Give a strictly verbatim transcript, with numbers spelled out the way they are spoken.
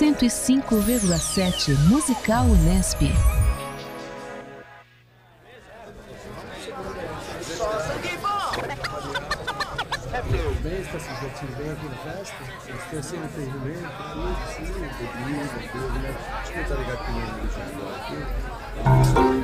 cento e cinco vírgula sete Musical Unesp. Bem, está se divertindo bem aqui na festa? Vocês estão sem entretenimento? Sim, bebida, tudo, né? Acho que não tá ligado que não é aqui.